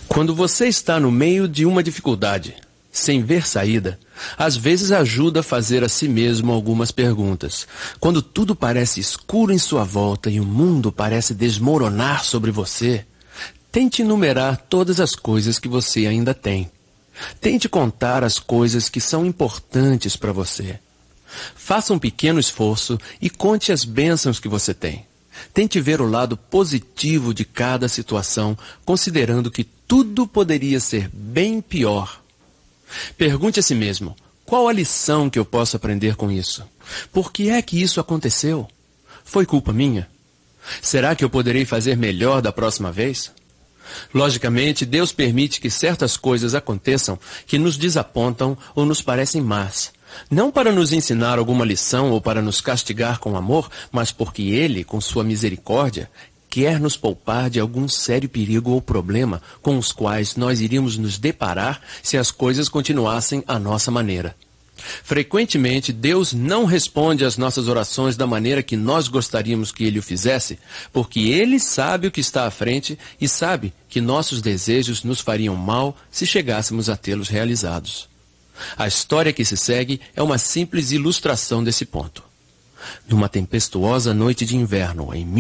Quando você está no meio de uma dificuldade, sem ver saída, às vezes ajuda a fazer a si mesmo algumas perguntas. Quando tudo parece escuro em sua volta e o mundo parece desmoronar sobre você, tente enumerar todas as coisas que você ainda tem. Tente contar as coisas que são importantes para você. Faça um pequeno esforço e conte as bênçãos que você tem. Tente ver o lado positivo de cada situação, considerando que tudo poderia ser bem pior. Pergunte a si mesmo, qual a lição que eu posso aprender com isso? Por que é que isso aconteceu? Foi culpa minha? Será que eu poderei fazer melhor da próxima vez? Logicamente, Deus permite que certas coisas aconteçam que nos desapontam ou nos parecem más. Não para nos ensinar alguma lição ou para nos castigar com amor, mas porque Ele, com sua misericórdia, quer nos poupar de algum sério perigo ou problema com os quais nós iríamos nos deparar se as coisas continuassem à nossa maneira. Frequentemente, Deus não responde às nossas orações da maneira que nós gostaríamos que Ele o fizesse, porque Ele sabe o que está à frente e sabe que nossos desejos nos fariam mal se chegássemos a tê-los realizados. A história que se segue é uma simples ilustração desse ponto. Numa tempestuosa noite de inverno, em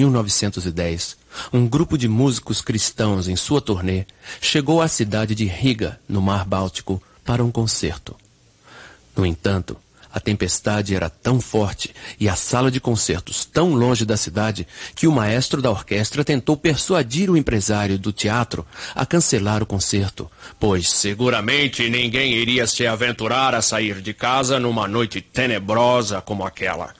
1910, um grupo de músicos cristãos em sua turnê chegou à cidade de Riga, no Mar Báltico, para um concerto. No entanto, a tempestade era tão forte e a sala de concertos tão longe da cidade que o maestro da orquestra tentou persuadir o empresário do teatro a cancelar o concerto, pois seguramente ninguém iria se aventurar a sair de casa numa noite tenebrosa como aquela.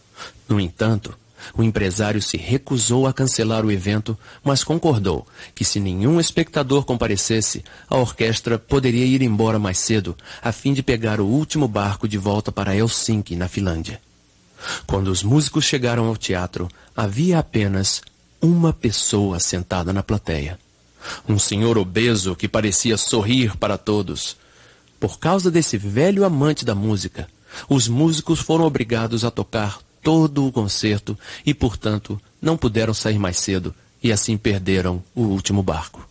No entanto, o empresário se recusou a cancelar o evento, mas concordou que se nenhum espectador comparecesse, a orquestra poderia ir embora mais cedo, a fim de pegar o último barco de volta para Helsinki, na Finlândia. Quando os músicos chegaram ao teatro, havia apenas uma pessoa sentada na plateia. Um senhor obeso que parecia sorrir para todos. Por causa desse velho amante da música, os músicos foram obrigados a tocar todo o concerto e, portanto, não puderam sair mais cedo e assim perderam o último barco.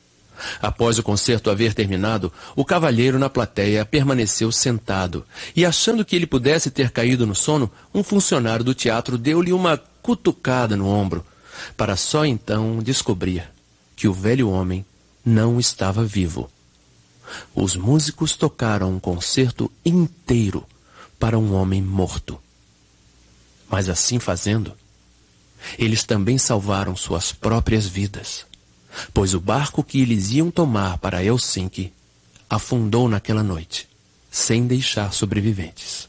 Após o concerto haver terminado, o cavalheiro na plateia permaneceu sentado e, achando que ele pudesse ter caído no sono, um funcionário do teatro deu-lhe uma cutucada no ombro, para só então descobrir que o velho homem não estava vivo. Os músicos tocaram um concerto inteiro para um homem morto. Mas assim fazendo, eles também salvaram suas próprias vidas, pois o barco que eles iam tomar para Helsinki afundou naquela noite, sem deixar sobreviventes.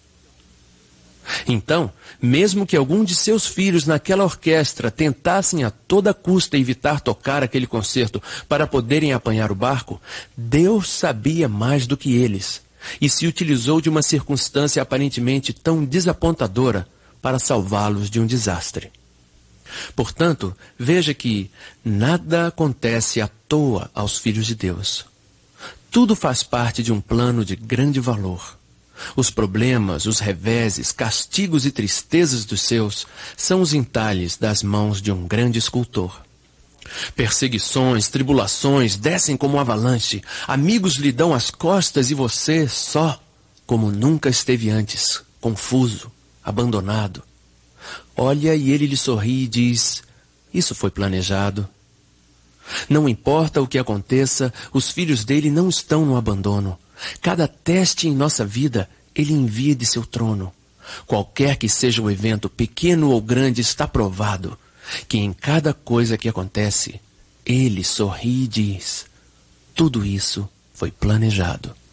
Então, mesmo que algum de seus filhos naquela orquestra tentassem a toda custa evitar tocar aquele concerto para poderem apanhar o barco, Deus sabia mais do que eles e se utilizou de uma circunstância aparentemente tão desapontadora para salvá-los de um desastre. Portanto, veja que nada acontece à toa aos filhos de Deus. Tudo faz parte de um plano de grande valor. Os problemas, os reveses, castigos e tristezas dos seus são os entalhes das mãos de um grande escultor. Perseguições, tribulações descem como um avalanche, amigos lhe dão as costas e você só, como nunca esteve antes, confuso, abandonado. Olha e ele lhe sorri e diz, isso foi planejado. Não importa o que aconteça, os filhos dele não estão no abandono. Cada teste em nossa vida, ele envia de seu trono. Qualquer que seja o evento, pequeno ou grande, está provado que em cada coisa que acontece, ele sorri e diz, tudo isso foi planejado.